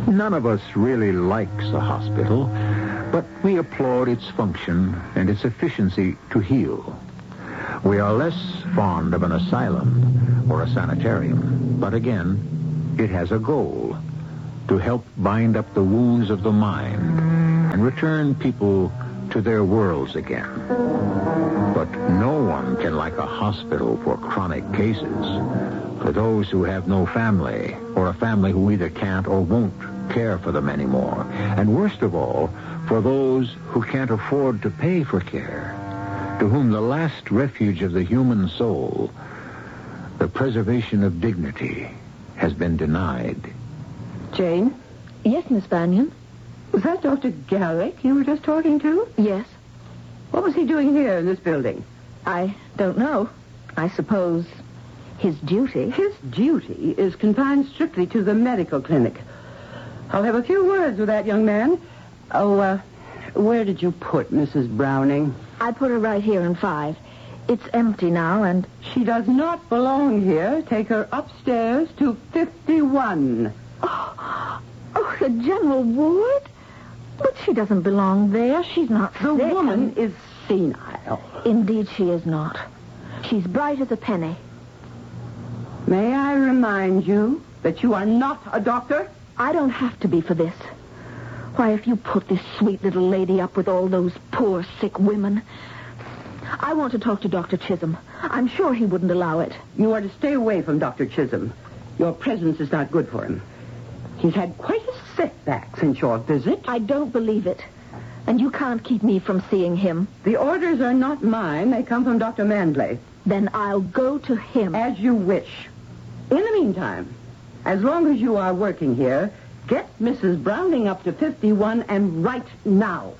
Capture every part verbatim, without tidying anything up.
None of us really likes a hospital, but we applaud its function and its efficiency to heal. We are less fond of an asylum or a sanitarium, but again, it has a goal: to help bind up the wounds of the mind and return people to their worlds again. But no one can like a hospital for chronic cases, for those who have no family, or a family who either can't or won't care for them anymore. And worst of all, for those who can't afford to pay for care, to whom the last refuge of the human soul, the preservation of dignity, has been denied. Jane? Yes, Miss Banyan? Was that Doctor Garrick you were just talking to? Yes. What was he doing here in this building? I don't know. I suppose his duty. His duty is confined strictly to the medical clinic. I'll have a few words with that young man. Oh, uh, where did you put Missus Browning? I put her right here in five. It's empty now, and... She does not belong here. Take her upstairs to fifty-one. Oh, oh, the general ward? But she doesn't belong there. She's not The sick. woman is senile. Indeed she is not. She's bright as a penny. May I remind you that you are not a doctor? I don't have to be for this. Why, if you put this sweet little lady up with all those poor, sick women... I want to talk to Doctor Chisholm. I'm sure he wouldn't allow it. You are to stay away from Doctor Chisholm. Your presence is not good for him. He's had quite a setback since your visit. I don't believe it. And you can't keep me from seeing him. The orders are not mine. They come from Doctor Mandley. Then I'll go to him. As you wish. In the meantime, as long as you are working here, get Missus Browning up to fifty-one and right now.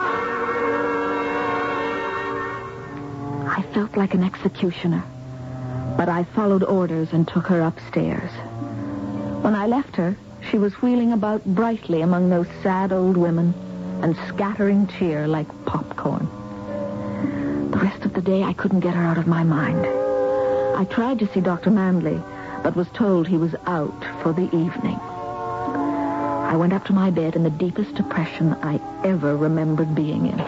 I felt like an executioner. But I followed orders and took her upstairs. When I left her, she was wheeling about brightly among those sad old women and scattering cheer like popcorn. The rest of the day, I couldn't get her out of my mind. I tried to see Doctor Mandley, but was told he was out for the evening. I went up to my bed in the deepest depression I ever remembered being in.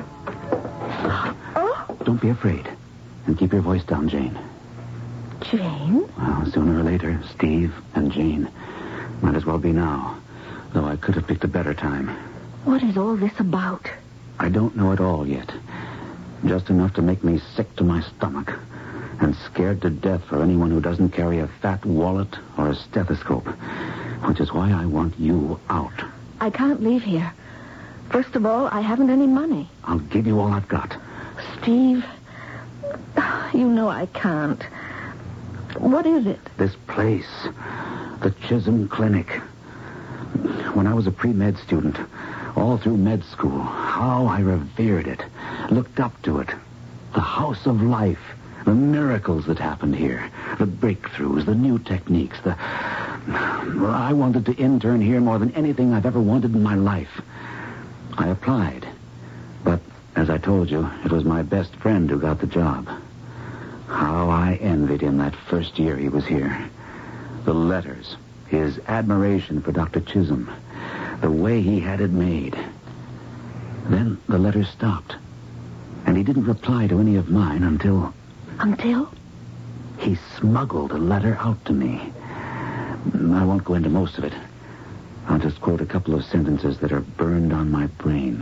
Oh! Don't be afraid. And keep your voice down, Jane. Jane? Well, sooner or later, Steve and Jane. Might as well be now. Though I could have picked a better time. What is all this about? I don't know it all yet. Just enough to make me sick to my stomach. And scared to death for anyone who doesn't carry a fat wallet or a stethoscope. Which is why I want you out. I can't leave here. First of all, I haven't any money. I'll give you all I've got. Steve, you know I can't. What is it? This place. The Chisholm Clinic. When I was a pre-med student, all through med school, how I revered it, looked up to it. The house of life, the miracles that happened here, the breakthroughs, the new techniques, the... Well, I wanted to intern here more than anything I've ever wanted in my life. I applied. But, as I told you, it was my best friend who got the job. How I envied him that first year he was here. The letters, his admiration for Doctor Chisholm, the way he had it made. Then the letters stopped, and he didn't reply to any of mine until... Until? He smuggled a letter out to me. I won't go into most of it. I'll just quote a couple of sentences that are burned on my brain.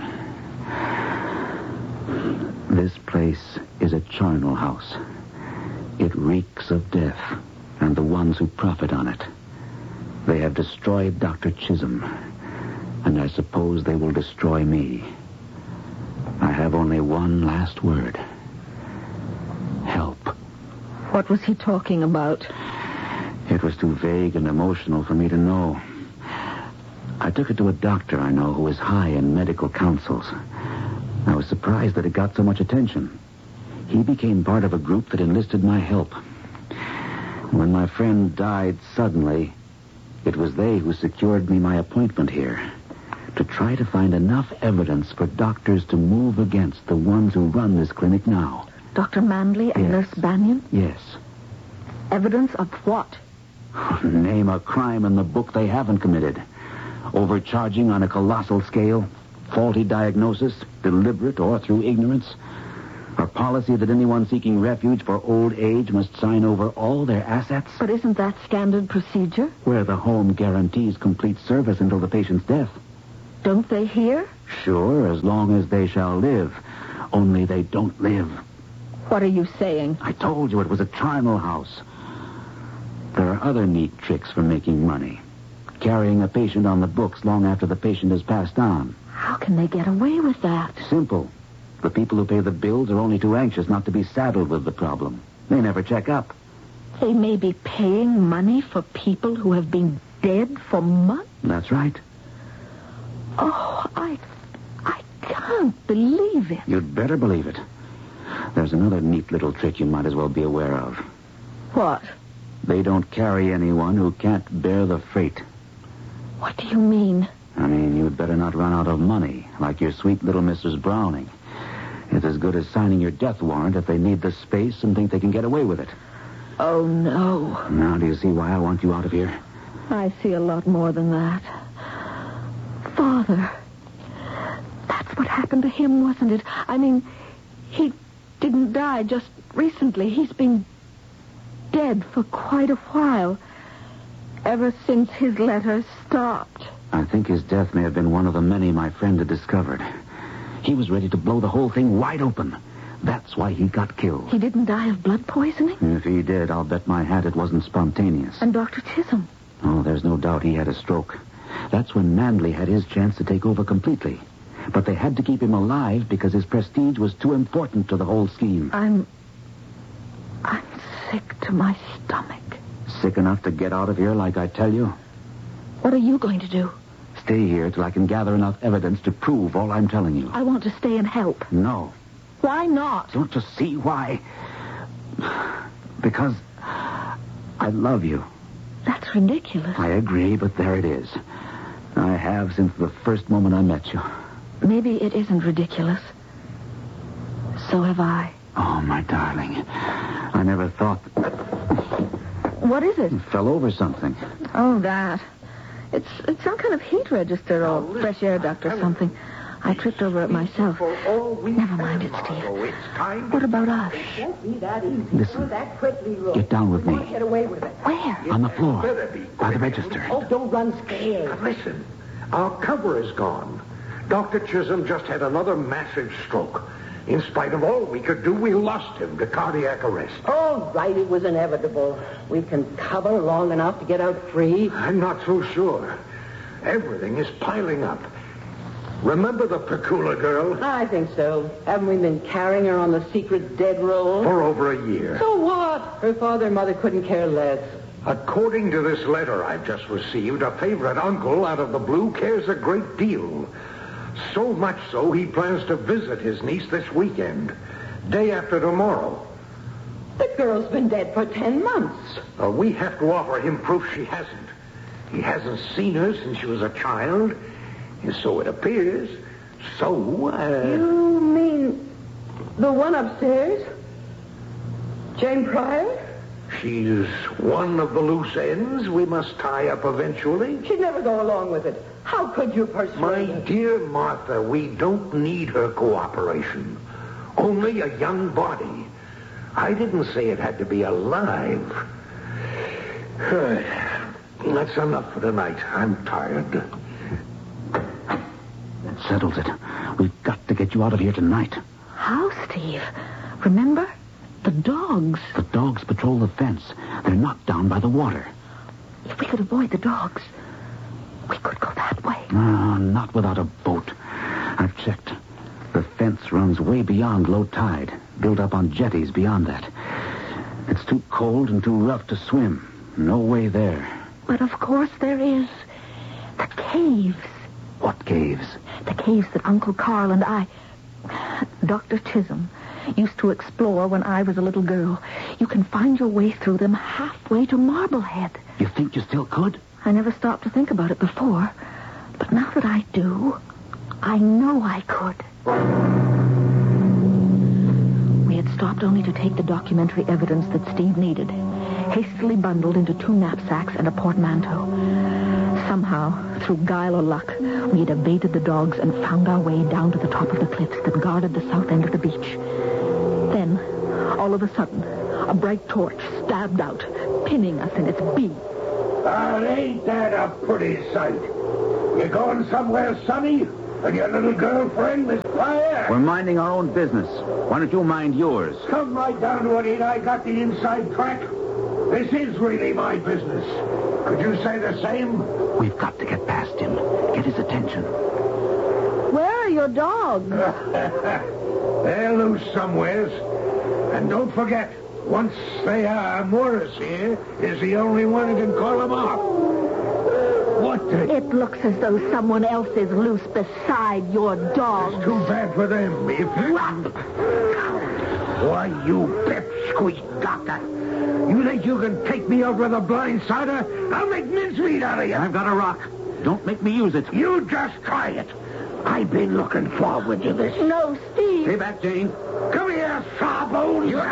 This place is a charnel house. It reeks of death and the ones who profit on it. They have destroyed Doctor Chisholm, and I suppose they will destroy me. I have only one last word. Help. What was he talking about? It was too vague and emotional for me to know. I took it to a doctor I know who is high in medical councils. I was surprised that it got so much attention. He became part of a group that enlisted my help. When my friend died suddenly, it was they who secured me my appointment here, to try to find enough evidence for doctors to move against the ones who run this clinic now. Doctor Mandley and Yes. Nurse Banyan? Yes. Evidence of what? Name a crime in the book they haven't committed. Overcharging on a colossal scale? Faulty diagnosis, deliberate or through ignorance? A policy that anyone seeking refuge for old age must sign over all their assets? But isn't that standard procedure? Where the home guarantees complete service until the patient's death. Don't they hear? Sure, as long as they shall live. Only they don't live. What are you saying? I told you it was a charnel house. There are other neat tricks for making money. Carrying a patient on the books long after the patient has passed on. How can they get away with that? Simple. The people who pay the bills are only too anxious not to be saddled with the problem. They never check up. They may be paying money for people who have been dead for months? That's right. Oh, I... I can't believe it. You'd better believe it. There's another neat little trick you might as well be aware of. What? They don't carry anyone who can't bear the freight. What do you mean? I mean, you'd better not run out of money, like your sweet little Missus Browning. It's as good as signing your death warrant if they need the space and think they can get away with it. Oh, no. Now, do you see why I want you out of here? I see a lot more than that. Father. That's what happened to him, wasn't it? I mean, he didn't die just recently. He's been dead for quite a while. Ever since his letters stopped. I think his death may have been one of the many my friend had discovered. He was ready to blow the whole thing wide open. That's why he got killed. He didn't die of blood poisoning? If he did, I'll bet my hat it wasn't spontaneous. And Doctor Chisholm? Oh, there's no doubt he had a stroke. That's when Manley had his chance to take over completely. But they had to keep him alive because his prestige was too important to the whole scheme. I'm... I'm sick to my stomach. Sick enough to get out of here like I tell you? What are you going to do? Stay here till I can gather enough evidence to prove all I'm telling you. I want to stay and help. No. Why not? Don't you see why? Because I love you. That's ridiculous. I agree, but there it is. I have since the first moment I met you. Maybe it isn't ridiculous. So have I. Oh, my darling. I never thought... What is it? Fell over something. Oh, that. It's it's some kind of heat register or fresh air duct or something. I tripped over it myself. Never mind it, Steve. What about us? Listen. Get down with me. Where? On the floor. By the register. Oh, don't run scared. Listen, our cover is gone. Doctor Chisholm just had another massive stroke. In spite of all we could do, we lost him to cardiac arrest. All right, it was inevitable. We can cover long enough to get out free. I'm not so sure. Everything is piling up. Remember the Pecula girl? I think so. Haven't we been carrying her on the secret dead roll? For over a year. So what? Her father and mother couldn't care less. According to this letter I've just received, a favorite uncle out of the blue cares a great deal. So much so, he plans to visit his niece this weekend. Day after tomorrow. The girl's been dead for ten months. Uh, we have to offer him proof she hasn't. He hasn't seen her since she was a child, and so it appears. So, uh... You mean the one upstairs? Jane Pryor? She's one of the loose ends we must tie up eventually. She'd never go along with it. How could you persuade My her? dear Martha, we don't need her cooperation. Only a young body. I didn't say it had to be alive. That's enough for tonight. I'm tired. That settles it. We've got to get you out of here tonight. How, Steve? Remember? The dogs. The dogs patrol the fence. They're knocked down by the water. If we could avoid the dogs, we could go that way. Ah, not without a boat. I've checked. The fence runs way beyond low tide, built up on jetties beyond that. It's too cold and too rough to swim. No way there. But of course there is. The caves. What caves? The caves that Uncle Carl and I, Doctor Chisholm, used to explore when I was a little girl. You can find your way through them halfway to Marblehead. You think you still could? I never stopped to think about it before. But now that I do, I know I could. We had stopped only to take the documentary evidence that Steve needed, hastily bundled into two knapsacks and a portmanteau. Somehow, through guile or luck, we had evaded the dogs and found our way down to the top of the cliffs that guarded the south end of the beach. Then, all of a sudden, a bright torch stabbed out, pinning us in its beam. Ah, ain't that a pretty sight? You going somewhere sunny? And your little girlfriend, Miss Fire? We're minding our own business. Why don't you mind yours? Come right down to it, ain't I got the inside track? This is really my business. Could you say the same? We've got to get past him. Get his attention. Where are your dogs? They're loose somewheres. And don't forget, once they are, Morris here is the only one who can call them off. What the... It looks as though someone else is loose beside your dogs. It's too bad for them. If you... Why, you pipsqueak doctor. You think you can take me out with a blindsider? I'll make mincemeat out of you. I've got a rock. Don't make me use it. You just try it. I've been looking forward to this. No, Steve. Stay back, Jane. Come here, sawbones. You...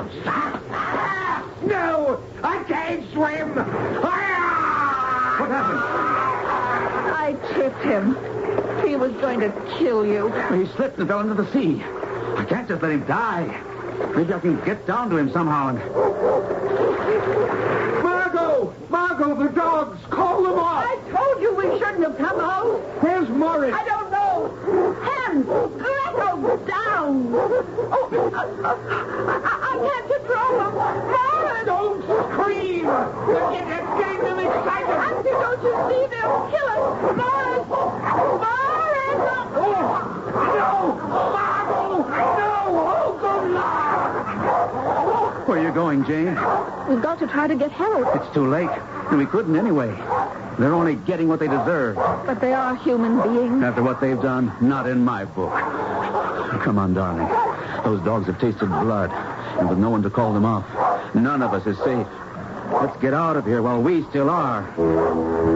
No, I can't swim. What happened? I tripped him. He was going to kill you. He slipped and fell into the sea. I can't just let him die. Maybe I can get down to him somehow and... Margot! Margot, the dogs! Call them off! I told you we shouldn't have come out. Where's Morris? I don't know. Hands! Greco, down! Oh, I, I, I can't control him. Morris! Don't scream! You're getting, getting them excited! Auntie, don't you see they'll kill us? Morris! Morris! Oh! No! Margot! No! Oh, good Lord! Where are you going, Jane? We've got to try to get help. It's too late. And we couldn't anyway. They're only getting what they deserve. But they are human beings. After what they've done, not in my book. Come on, darling. Those dogs have tasted blood. And with no one to call them off, none of us is safe. Let's get out of here while we still are.